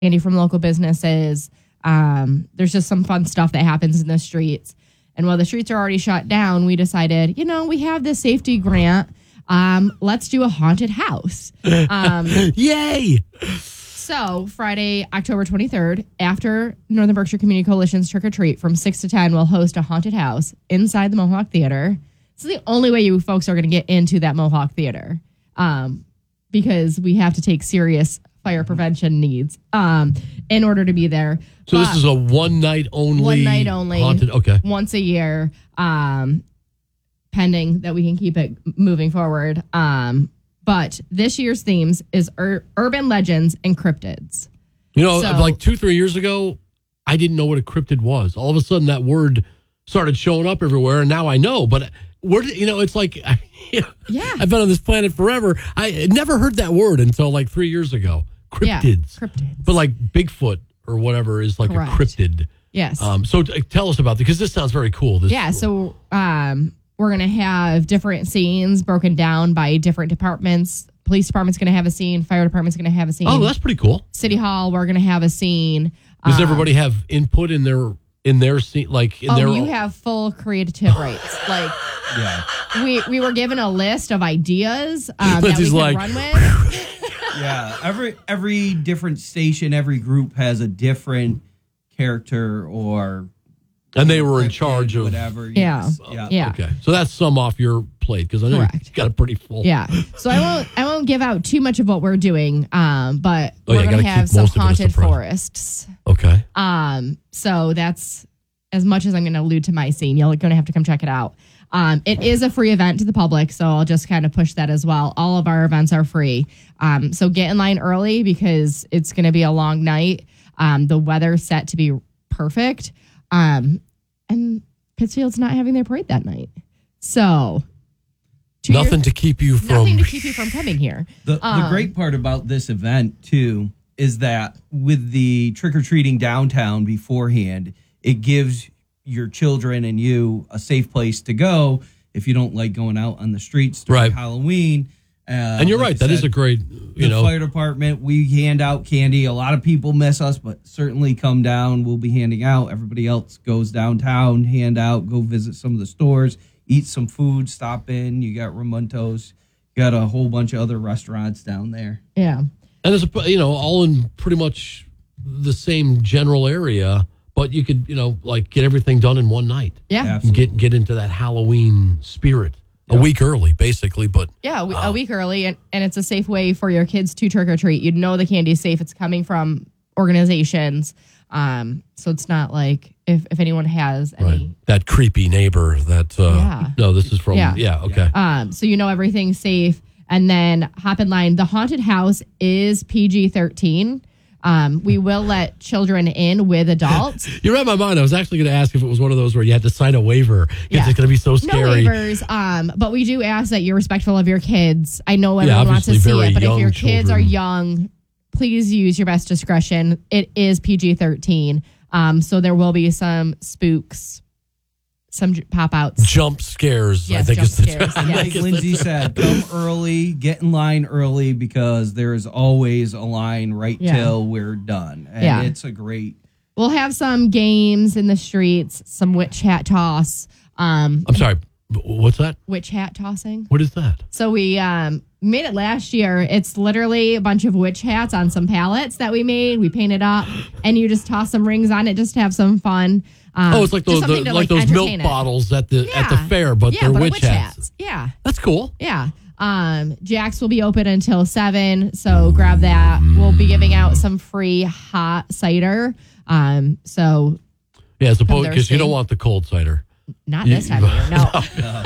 candy from local businesses. There's just some fun stuff that happens in the streets. And while the streets are already shut down, we decided, we have this safety grant. Let's do a haunted house. Yay! So Friday, October 23rd, after Northern Berkshire Community Coalition's Trick or Treat from 6 to 10, we'll host a haunted house inside the Mohawk Theater. This is the only way you folks are going to get into that Mohawk Theater, because we have to take serious fire prevention needs in order to be there. So this is a one night only. One night only. Haunted. Okay. Once a year, pending that we can keep it moving forward. But this year's themes is urban legends and cryptids. Like 2-3 years ago, I didn't know what a cryptid was. All of a sudden, that word started showing up everywhere, and now I know. But it's like, I've been on this planet forever. I never heard that word until like 3 years ago. Cryptids. Yeah, cryptids. But like Bigfoot or whatever is like Correct. a cryptid. Yes. So tell us about it, because this sounds very cool. So we're going to have different scenes broken down by different departments. Police department's going to have a scene. Fire department's going to have a scene. Oh, that's pretty cool. City Hall, we're going to have a scene. Does everybody have input in their scene? Like in their? You have full creative rights. Like, we were given a list of ideas that we can run with. Yeah, every different station, every group has a different character or. And they were in charge of whatever. Yes. Yeah. Okay, so that's some off your plate, because I know you got it pretty full. Yeah. So I won't give out too much of what we're doing, but we're going to have some haunted forests. Okay. So that's as much as I'm going to allude to my scene. You're going to have to come check it out. It is a free event to the public, so I'll just kind of push that as well. All of our events are free. So get in line early, because it's going to be a long night. The weather's set to be perfect. And Pittsfield's not having their parade that night. So nothing to keep you from coming here. The great part about this event too is that with the trick-or-treating downtown beforehand, it gives your children and you a safe place to go if you don't like going out on the streets during Halloween. And you're right. That is a great, the fire department, we hand out candy. A lot of people miss us, but certainly come down. We'll be handing out. Everybody else goes downtown, hand out, go visit some of the stores, eat some food, stop in. You got Ramontos. You got a whole bunch of other restaurants down there. Yeah. And there's, all in pretty much the same general area, but you could, get everything done in one night. Yeah. Absolutely. Get into that Halloween spirit. A week early, basically, but... Yeah, a week early, and it's a safe way for your kids to trick-or-treat. You'd know the candy's safe. It's coming from organizations. So it's not like if anyone has any... Right. That creepy neighbor that... No, this is from... Yeah, okay. So everything's safe. And then hop in line. The haunted house is PG-13. We will let children in with adults. You read my mind. I was actually going to ask if it was one of those where you had to sign a waiver because it's going to be so scary. No waivers, but we do ask that you're respectful of your kids. I know everyone wants to see it, but if your kids are young, please use your best discretion. It is PG-13, so there will be some spooks, some pop-outs. Jump scares, yes, I think. Scares. Like Lindsay said, come early, get in line early, because there's always a line till we're done. And it's a great... We'll have some games in the streets, some witch hat toss. I'm sorry, what's that? Witch hat tossing. What is that? So we made it last year. It's literally a bunch of witch hats on some pallets that we made. We painted up, and you just toss some rings on it just to have some fun. It's like those milk bottles at the fair, but they're witch hats. Yeah, that's cool. Yeah. Jack's will be open until 7, so grab that. We'll be giving out some free hot cider. So because you don't want the cold cider. Not this time of year. No.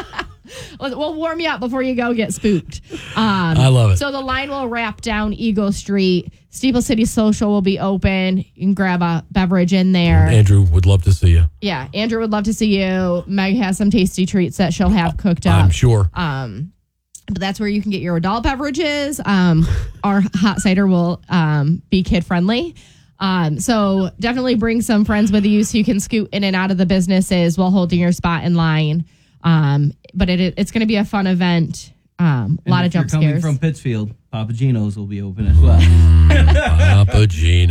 We'll warm you up before you go get spooked. I love it. So the line will wrap down Eagle Street. Steeple City Social will be open. You can grab a beverage in there. Andrew would love to see you. Yeah, Andrew would love to see you. Meg has some tasty treats that she'll have cooked up. I'm sure. But that's where you can get your adult beverages. Our hot cider will be kid friendly. So definitely bring some friends with you so you can scoot in and out of the businesses while holding your spot in line. But it's going to be a fun event. A lot of jump coming scares. From Pittsfield, Papa Gino's will be open as well. Papa Gino.